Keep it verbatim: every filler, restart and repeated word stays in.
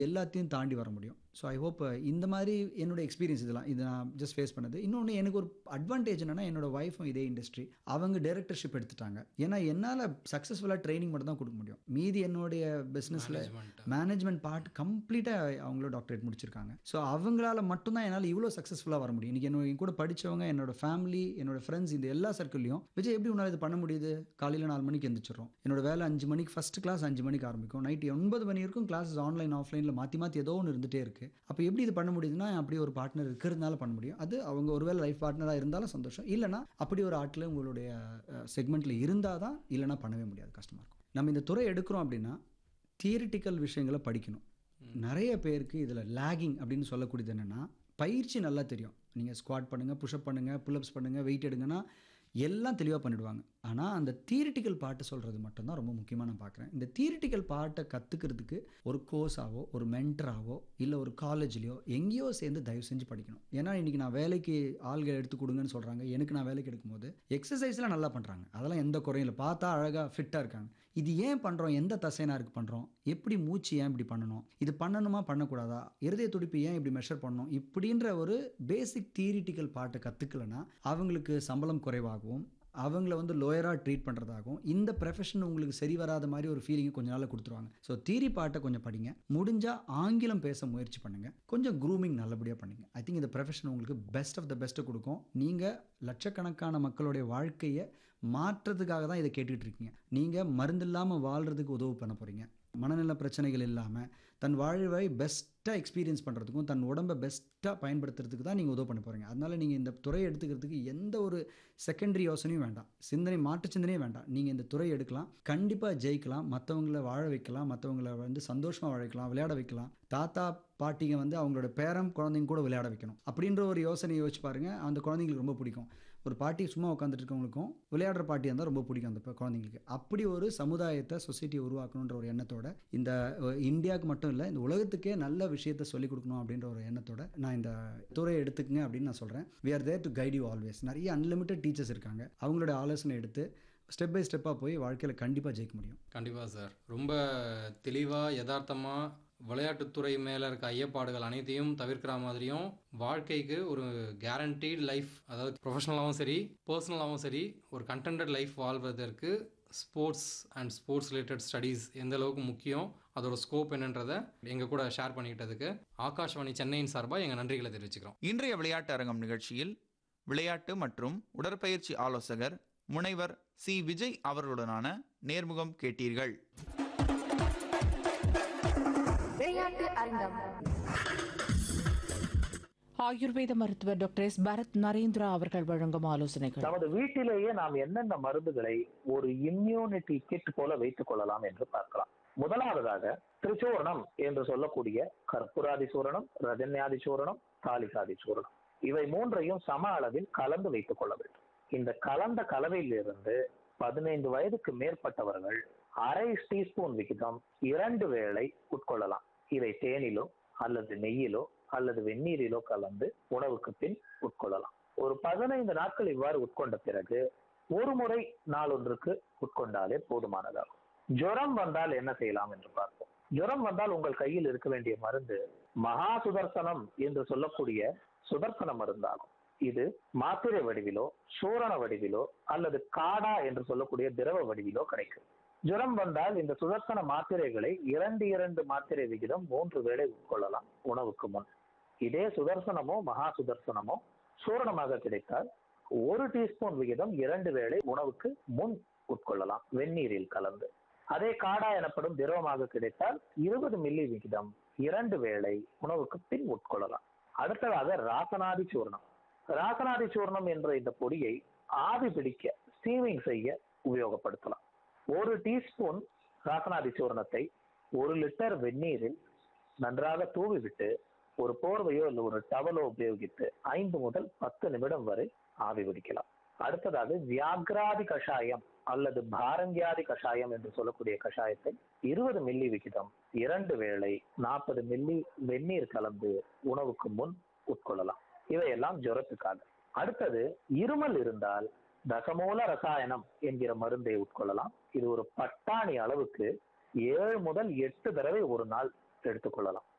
எல்லாத்தையும் தாண்டி வர முடியும். ஸோ ஐ ஹோப் இந்த மாதிரி என்னோட எக்ஸ்பீரியன்ஸ் இதெல்லாம் இது நான் ஜஸ்ட் ஃபேஸ் பண்ணது. இன்னொன்று எனக்கு ஒரு அட்வான்டேஜ் என்னன்னா, என்னோட ஒய்ஃபும் இதே இண்டஸ்ட்ரி. அவங்க டைரக்டர்ஷிப் எடுத்துட்டாங்க. ஏன்னா என்னால் சக்ஸஸ்ஃபுல்லாக ட்ரைனிங் மட்டும் தான் கொடுக்க முடியும். மீதி என்னுடைய பிஸ்னஸில் மேனேஜ்மெண்ட் பார்ட் கம்ப்ளீட்டாக அவங்களும் டாக்டரேட் முடிச்சிருக்காங்க. ஸோ அவங்களால மட்டும்தான் என்னால் இவ்வளோ சக்ஸஸ்ஃபுல்லாக வர முடியும். இன்றைக்கி என்னோட கூட படித்தவங்க, என்னோட ஃபேமிலி, என்னோட ஃப்ரெண்ட்ஸ், இந்த எல்லா சர்க்கிள்லையும் விஜய் எப்படி உன்னால் இது பண்ண முடியுது? காலையில் நாலு மணிக்கு எழுந்திரிச்சிடும். என்னோட வேலை அஞ்சு மணிக்கு ஃபஸ்ட் கிளாஸ் அஞ்சு மணிக்கு ஆரம்பிக்கும். நைட் ஒன்பது மணி வரைக்கும் கிளாஸஸ் ஆன்லைன் ஆஃப்லைனில் மாற்றி மாற்றி ஏதோ ஒன்று இருந்துகிட்டே இருக்குது. அப்போ எப்படி இது பண்ண முடியுதுன்னா, அப்படி ஒரு பார்ட்னர் இருக்கிறதுனால பண்ண முடியும். அது அவங்க ஒருவேளை லைஃப் பார்ட்னராக இருந்தாலும் சந்தோஷம். இல்லைனா அப்படி ஒரு ஆட்டில் உங்களுடைய செக்மெண்ட்டில் இருந்தால் தான், இல்லைனா பண்ணவே முடியாது, கஷ்டமாக இருக்கும். நம்ம இந்த துறை எடுக்கிறோம் அப்படின்னா தியரிட்டிக்கல் விஷயங்களை படிக்கணும். நிறைய பேருக்கு இதில் லேகிங் அப்படின்னு சொல்லக்கூடியது என்னென்னா, பயிற்சி நல்லா தெரியும். நீங்கள் ஸ்குவாட் பண்ணுங்கள், புஷ்அப் பண்ணுங்கள், புல்அப்ஸ் பண்ணுங்கள், வெயிட் எடுங்கன்னா எல்லாம் தெளிவாக பண்ணிவிடுவாங்க. ஆனால் அந்த தியரிட்டிக்கல் பார்ட்டை சொல்கிறது மட்டும்தான் ரொம்ப முக்கியமாக நான் பார்க்குறேன். இந்த தியரிட்டிக்கல் பார்ட்டை கற்றுக்கிறதுக்கு ஒரு கோர்ஸாவோ, ஒரு மென்டராவோ, இல்லை ஒரு காலேஜ்லையோ எங்கேயோ சேர்ந்து தயவு செஞ்சு படிக்கணும். ஏன்னா இன்றைக்கி நான் வேலைக்கு ஆள்கள் எடுத்து கொடுங்கன்னு சொல்கிறாங்க. எனக்கு நான் வேலைக்கு எடுக்கும்போது எக்ஸசைஸ்லாம் நல்லா பண்ணுறாங்க. அதெல்லாம் எந்த குறையும் இல்லை. பார்த்தா அழகாக ஃபிட்டாக இருக்காங்க. இது ஏன் பண்ணுறோம்? எந்த தசைனாருக்கு பண்ணுறோம்? எப்படி மூச்சு ஏன் இப்படி பண்ணணும்? இது பண்ணணுமா பண்ணக்கூடாதா? இருதய துடிப்பு ஏன் இப்படி மெஷர் பண்ணணும்? இப்படின்ற ஒரு பேசிக் தியரிட்டிக்கல் பார்ட்டை கற்றுக்கலன்னா அவங்களுக்கு சம்பளம் குறைவாகும், அவங்கள வந்து லோயராக ட்ரீட் பண்ணுறதாகும். இந்த ப்ரொஃபஷன் உங்களுக்கு சரி வராத மாதிரி ஒரு ஃபீலிங்கை கொஞ்ச நாளில் கொடுத்துருவாங்க. ஸோ தியரி பார்ட்டை கொஞ்சம் படிங்க. முடிஞ்சால் ஆங்கிலம் பேச முயற்சி பண்ணுங்கள். கொஞ்சம் க்ரூமிங் நல்லபடியாக பண்ணுங்க. ஐ திங்க் இந்த ப்ரொஃபஷன் உங்களுக்கு பெஸ்ட் ஆஃப் த பெஸ்ட்டை கொடுக்கும். நீங்கள் லட்சக்கணக்கான மக்களுடைய வாழ்க்கையை மாற்றத்துக்காக தான் இதை கேட்டுக்கிட்டு இருக்கீங்க. நீங்கள் மருந்து இல்லாமல் வாழ்கிறதுக்கு உதவு பண்ண போகிறீங்க. மனநல பிரச்சனைகள் இல்லாமல் தன் வாழ்வை பெஸ்ட்டாக எக்ஸ்பீரியன்ஸ் பண்ணுறதுக்கும், தன் உடம்பை பெஸ்ட்டாக பயன்படுத்துறதுக்கு தான் நீங்கள் உதவு பண்ண போகிறீங்க. அதனால் நீங்கள் இந்த துறையை எடுத்துக்கிறதுக்கு எந்த ஒரு செகண்டரி யோசனையும் வேண்டாம், சிந்தனை மாற்று சிந்தனையும் வேண்டாம். நீங்கள் இந்த துறையை எடுக்கலாம், கண்டிப்பாக ஜெயிக்கலாம், மற்றவங்கள வாழ வைக்கலாம், மற்றவங்கள வந்து சந்தோஷமாக வாழ வைக்கலாம், விளையாட வைக்கலாம். தாத்தா பாட்டிங்க வந்து அவங்களோட பேரம் குழந்தைங்க கூட விளையாட வைக்கணும் அப்படின்ற ஒரு யோசனையை யோசிச்சு பாருங்கள். அந்த குழந்தைங்களுக்கு ரொம்ப பிடிக்கும். ஒரு பாட்டி சும்மா உட்காந்துட்டு இருக்கவங்களுக்கும் விளையாடுற பாட்டி இருந்தால் ரொம்ப பிடிக்கும் அந்த குழந்தைங்களுக்கு. அப்படி ஒரு சமுதாயத்தை, சொசைட்டியை உருவாக்கணுன்ற ஒரு எண்ணத்தோட, இந்த இந்தியாவுக்கு மட்டும் இல்லை, இந்த உலகத்துக்கே நல்ல விஷயத்தை சொல்லிக் கொடுக்கணும் அப்படின்ற ஒரு எண்ணத்தோட நான் இந்த துறையை எடுத்துக்கங்க அப்படின்னு நான் சொல்கிறேன். We are there to guide you always. நிறைய அன்லிமிட்டட் டீச்சர்ஸ் இருக்காங்க. அவங்களோட ஆலோசனை எடுத்து ஸ்டெப் பை ஸ்டெப்பாக போய் வாழ்க்கையில் கண்டிப்பாக ஜெயிக்க முடியும். கண்டிப்பாக சார். ரொம்ப தெளிவாக யதார்த்தமாக விளையாட்டுத்துறை மேலே இருக்க ஐயப்பாடுகள் அனைத்தையும் தவிர்க்கிற மாதிரியும், வாழ்க்கைக்கு ஒரு கேரண்டீட் லைஃப், அதாவது ப்ரொஃபஷனலாகவும் சரி பர்சனலாகவும் சரி ஒரு கண்டென்டட் லைஃப் வாழ்வதற்கு sports and sports related studies எந்த அளவுக்கு முக்கியம், அதோட ஸ்கோப் என்னன்றதை எங்கள் கூட ஷேர் பண்ணிக்கிட்டதுக்கு ஆகாஷ்வாணி சென்னையின் சார்பாக எங்கள் நன்றிகளை தெரிவிச்சுக்கிறோம். இன்றைய விளையாட்டு அரங்கம் நிகழ்ச்சியில் விளையாட்டு மற்றும் உடற்பயிற்சி ஆலோசகர் முனைவர் சி விஜய் அவர்களுடனான நேர்முகம் கேட்டீர்கள். விளையாட்டு அரங்கம். ஆயுர்வேத மருத்துவர் டாக்டர் எஸ் பரத் நரேந்திரா அவர்கள் வழங்கும் ஆலோசனைகள். நமது வீட்டிலேயே நாம் என்னென்ன மருந்துகளை ஒரு இம்யூனிட்டி கிட் போல வைத்துக் கொள்ளலாம் என்று பார்க்கலாம். முதலாவதாக திரிசூரணம் என்று சொல்லக்கூடிய கற்பூராதி சூரணம், ரஜன்யாதி சூரணம், தாலிகாதி சூரணம், இவை மூன்றையும் சம அளவில் கலந்து வைத்துக் கொள்ள வேண்டும். இந்த கலந்த கலவையிலிருந்து பதினைந்து வயதுக்கு மேற்பட்டவர்கள் அரை டீஸ்பூன் விகிதம் இரண்டு வேளை உட்கொள்ளலாம். இதை தேனிலோ அல்லது நெய்யிலோ அல்லது வெந்நீரிலோ கலந்து உணவுக்கு பின் உட்கொள்ளலாம். ஒரு பதினைந்து நாட்கள் இவ்வாறு உட்கொண்ட பிறகு ஒரு முறை நாளொன்றுக்கு உட்கொண்டாலே போதுமானதாகும். ஜுரம் வந்தால் என்ன செய்யலாம் என்று பார்ப்போம். ஜுரம் வந்தால் உங்கள் கையில் இருக்க வேண்டிய மருந்து மகா சுதர்சனம் என்று சொல்லக்கூடிய சுதர்சன மருந்தாகும். இது மாத்திரை வடிவிலோ, சூரண வடிவிலோ அல்லது காடா என்று சொல்லக்கூடிய திரவ வடிவிலோ கிடைக்கும். ஜுரம் வந்தால் இந்த சுதர்சன மாத்திரைகளை இரண்டு இரண்டு மாத்திரை விகிதம் மூன்று வேளை உட்கொள்ளலாம் உணவுக்கு முன். இதே சுதர்சனமோ மகா சுதர்சனமோ சூரணமாக கிடைத்தால் ஒரு டீஸ்பூன் விகிதம் இரண்டு வேளை உணவுக்கு முன் உட்கொள்ளலாம் வெந்நீரில் கலந்து. அதே காடா எனப்படும் திரவமாக கிடைத்தால் இருபது மில்லி விகிதம் இரண்டு வேளை உணவுக்கு பின் உட்கொள்ளலாம். அடுத்ததாக ராசனாதி சூர்ணம். ராசனாதி சூர்ணம் என்ற இந்த பொடியை ஆவி பிடிக்க, ஸ்டீமிங் செய்ய உபயோகப்படுத்தலாம். ஒரு டீஸ்பூன் ராசனாதி சூர்ணத்தை ஒரு லிட்டர் வெந்நீரில் நன்றாக தூவி விட்டு ஒரு போர்வையோ இல்லை ஒரு டவலோ உபயோகித்து ஐந்து முதல் பத்து நிமிடம் வரை ஆவி பிடிக்கலாம். அடுத்ததாக வியாக்ராதி கஷாயம் அல்லது பாரங்கியாதி கஷாயம் என்று சொல்லக்கூடிய கஷாயத்தை இருபது மில்லி விகிதம் இரண்டு வேளை நாற்பது மில்லி வெந்நீர் கலந்து உணவுக்கு முன் உட்கொள்ளலாம். இவையெல்லாம் ஜுரத்துக்காக. அடுத்தது இருமல் இருந்தால் தசமூல ரசாயனம் என்கிற மருந்தை உட்கொள்ளலாம். இது ஒரு பட்டாணி அளவுக்கு ஏழு முதல் எட்டு தடவை ஒரு நாள் எடுத்துக்கொள்ளலாம்.